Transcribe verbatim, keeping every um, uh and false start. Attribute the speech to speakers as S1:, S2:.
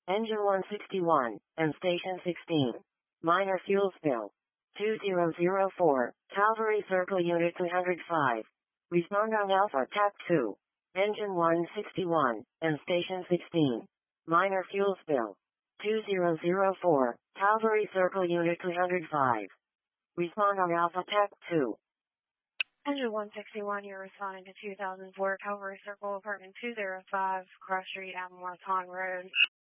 S1: Engine one sixty-one, and Station sixteen. Minor fuel spill. two zero zero four, Calvary Circle Unit two hundred five. Respond on Alpha T A C two. Engine one sixty-one, and Station sixteen. Minor fuel spill. two zero zero four, Calvary Circle Unit two hundred five. Respond on Alpha T A C two.
S2: Engine one sixty-one, you're responding to two thousand four Calvary Circle, apartment two oh five, Cross Street, Applemoor Pond Road.